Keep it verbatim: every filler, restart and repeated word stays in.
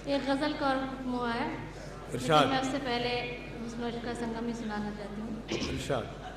एक गज़ल का और हुक्म हुआ है, लेकिन इरशाद। मैं उससे पहले हुस्न का संगम ही सुनाना चाहती हूँ। इरशाद।